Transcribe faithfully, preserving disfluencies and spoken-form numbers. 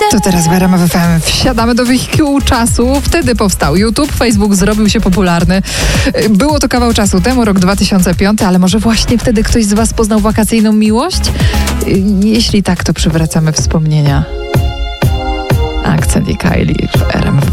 To teraz w R M F F M wsiadamy do wehikułu czasu. Wtedy powstał YouTube, Facebook zrobił się popularny. Było to kawał czasu temu, rok dwa tysiące piąty, ale może właśnie wtedy ktoś z was poznał wakacyjną miłość? Jeśli tak, to przywracamy wspomnienia. Akcent i Kylie w R M F